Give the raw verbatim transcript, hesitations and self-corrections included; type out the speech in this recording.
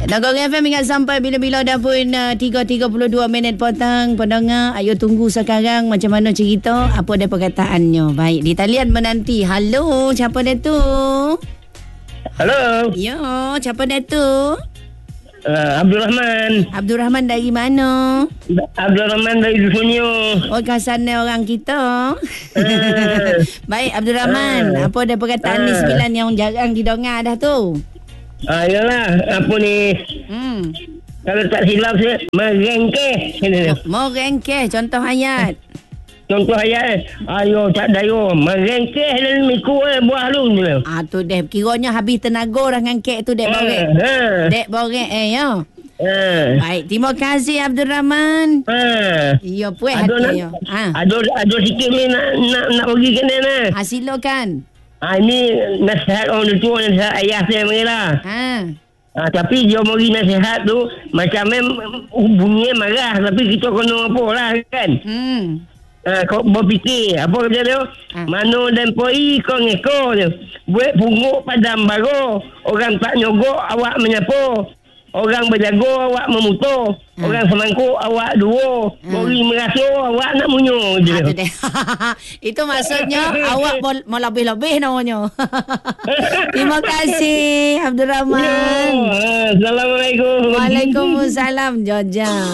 Nagong F M ingat sampai bila-bila dah pun uh, tiga tiga puluh dua minit potong. Pendengar, ayo tunggu sekarang macam mana cerita, apa dia perkataannya. Baik, di talian menanti. Halo, siapa dia tu? Halo. Ya, siapa dia tu? Uh, Abdul Rahman. Abdul Rahman dari mana? Abdul Rahman dari Sunyo. Oh, kasana orang kita. Uh, Baik, Abdul Rahman. Uh, apa dia perkataan uh, ni sembilan yang jarang didengar dah tu? Ah, yalah, apa ni? Hmm. Kalau tak silap saya, merengkeh. Merengkeh, contoh ayat. Contoh ayat, ayo tak dayo, merengkeh dan mikul buah lu. Ah, tu deh, kiranya habis tenaga orang ngangkek tu dek Ah, borek. ah. Dek borek eh, ya. Ah. Baik, terima kasih Abdul Rahman. Ah. Ya, puas Ada nak, hati ya. Ha. ada ada sikit ni nak nak nak pergi ke mana? Ha, silakan. Ah, ini nasihat orang tua, nasihat ayah saya mengira. Ha. Ah, tapi dia bagi nasihat tu macam mem bunyinya marah, tapi kita kena apa lah kan. Hmm. Ah, kau berfikir apa kata dia? Ah. Mano dan poi kau ngeko dia. Buat pungguk padam baru. Orang tak nyogok awak menyapu. Orang berjago awak memuto. Ah. Orang semangkuk awak duo. Ah. Bori merasuk awak nak munyo je. Ha, tu deh. Itu maksudnya awak mau, mau lebih-lebih namanya. Terima kasih Abdul Rahman. Ya, Assalamualaikum. Waalaikumsalam, Joja.